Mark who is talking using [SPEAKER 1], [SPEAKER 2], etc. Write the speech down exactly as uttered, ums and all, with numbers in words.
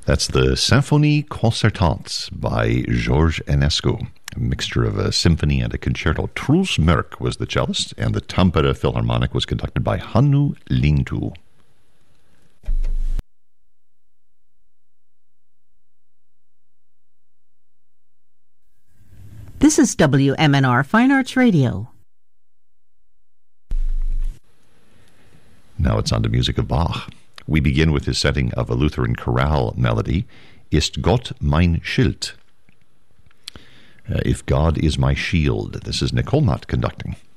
[SPEAKER 1] That's the Symphonie Concertante by George Enescu, a mixture of a symphony and a concerto. Truls Mørk was the cellist, and the Tampere Philharmonic was conducted by Hannu Lintu.
[SPEAKER 2] This is W M N R Fine Arts Radio.
[SPEAKER 1] Now it's on to music of Bach. We begin with his setting of a Lutheran chorale melody, Ist Gott mein Schild? Uh, if God is my shield. This is Nicole Mott conducting.